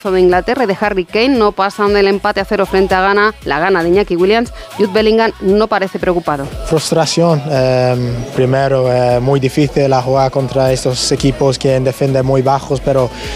de Inglaterra y de Harry Kane no pasan del empate a 0 frente a Ghana. La Ghana de Iñaki Williams. Jude Bellingham no parece preocupado. Frustración. Primero, muy difícil jugar contra estos equipos que defienden muy bajos, pero